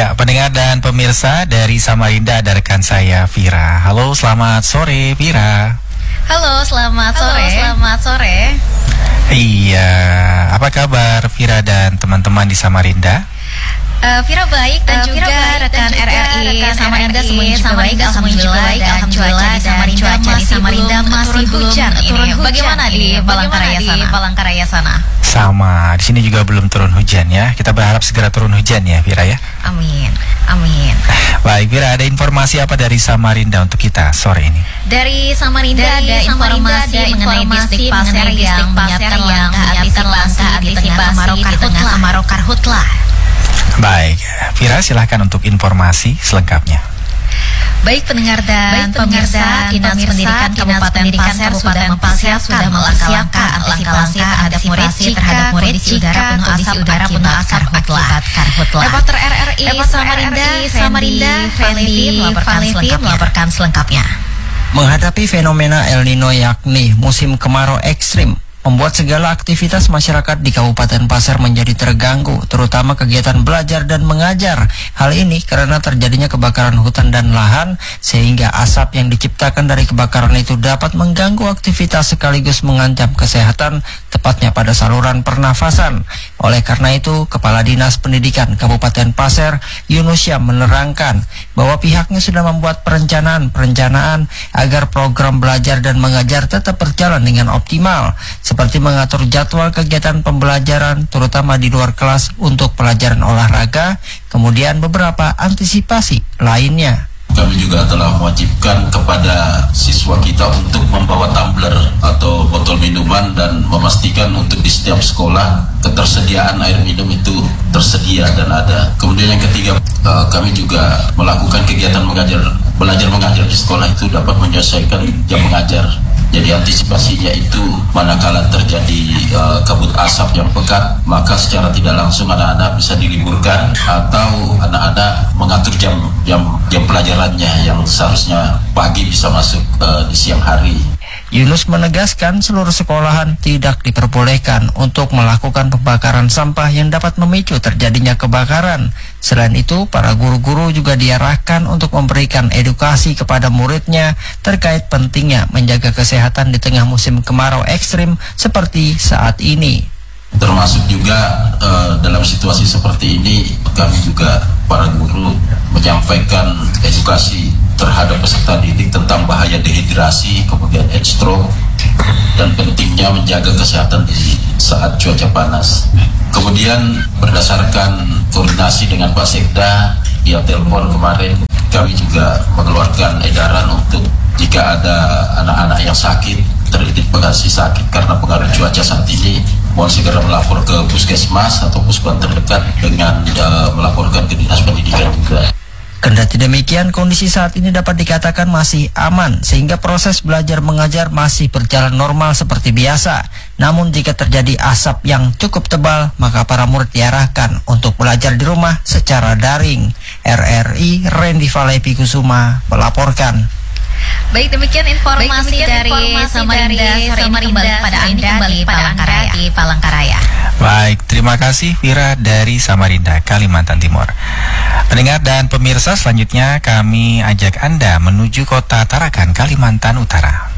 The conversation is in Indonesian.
Ya, pendengar dan pemirsa dari Samarinda ada rekan saya Vira. Halo, selamat sore Vira. Halo, selamat sore. Iya, apa kabar Vira dan teman-teman di Samarinda? Vira baik dan juga rekan RRI Samarinda semuanya juga baik, alhamdulillah. Dan cuaca di Samarinda masih hujan. Bagaimana di Palangkaraya sana? Sama, di sini juga belum turun hujan ya. Kita berharap segera turun hujan ya Vira ya. Amin. Baik Vira, ada informasi apa dari Samarinda untuk kita sore ini? Dari Samarinda ada informasi mengenai distrik Pasir yang menyiapkan langkah antisipasi di tengah kemarau karhutlah. Baik, Vira silahkan untuk informasi selengkapnya. Baik pendengar dan pemirsa, Dinas Pendidikan Kabupaten Pasir sudah mempersiapkan langkah antisipasi terhadap murid jika kondisi udara penuh asap akibat karhutlah. Reporter RRI Samarinda, Fendi melaporkan selengkapnya. Menghadapi fenomena El Nino yakni musim kemarau ekstrim, membuat segala aktivitas masyarakat di Kabupaten Pasir menjadi terganggu, terutama kegiatan belajar dan mengajar. Hal ini karena terjadinya kebakaran hutan dan lahan, sehingga asap yang diciptakan dari kebakaran itu dapat mengganggu aktivitas sekaligus mengancam kesehatan, tepatnya pada saluran pernafasan. Oleh karena itu, Kepala Dinas Pendidikan Kabupaten Pasir, Yunus Syam, menerangkan bahwa pihaknya sudah membuat perencanaan agar program belajar dan mengajar tetap berjalan dengan optimal, seperti mengatur jadwal kegiatan pembelajaran terutama di luar kelas untuk pelajaran olahraga, kemudian beberapa antisipasi lainnya. Kami juga telah mewajibkan kepada siswa kita untuk membawa tumbler atau botol minuman dan memastikan untuk di setiap sekolah ketersediaan air minum itu tersedia dan ada. Kemudian yang ketiga, kami juga melakukan kegiatan belajar mengajar di sekolah itu dapat menyelesaikan jam mengajar. Jadi antisipasinya itu manakala terjadi kabut asap yang pekat, maka secara tidak langsung anak-anak bisa diliburkan atau anak-anak mengatur jam pelajarannya yang seharusnya pagi bisa masuk di siang hari. Yunus menegaskan seluruh sekolahan tidak diperbolehkan untuk melakukan pembakaran sampah yang dapat memicu terjadinya kebakaran. Selain itu, para guru-guru juga diarahkan untuk memberikan edukasi kepada muridnya terkait pentingnya menjaga kesehatan di tengah musim kemarau ekstrim seperti saat ini. Termasuk juga dalam situasi seperti ini, kami juga para guru menyampaikan edukasi terhadap peserta didik tentang bahaya dehidrasi, kemudian heat stroke, dan pentingnya menjaga kesehatan di saat cuaca panas. Kemudian berdasarkan koordinasi dengan Pak Sekda via telepon kemarin, kami juga mengeluarkan edaran untuk jika ada anak-anak yang sakit, teridentifikasi sakit karena pengaruh cuaca saat ini, mohon segera melapor ke puskesmas atau puskesmas terdekat dengan melaporkan ke Dinas Pendidikan juga. Kendati demikian, kondisi saat ini dapat dikatakan masih aman, sehingga proses belajar mengajar masih berjalan normal seperti biasa. Namun jika terjadi asap yang cukup tebal, maka para murid diarahkan untuk belajar di rumah secara daring. RRI Randy Valepi Kusuma melaporkan. Baik, demikian informasi dari Samarinda sore ini kembali pada Anda di Palangkaraya. Baik, terima kasih Vira dari Samarinda, Kalimantan Timur. Pendengar dan pemirsa, selanjutnya kami ajak Anda menuju kota Tarakan, Kalimantan Utara.